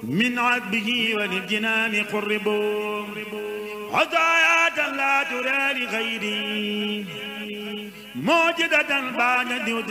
من عذبه وللجنان قربوا هدايا لا ترى لغيري موجدة بعد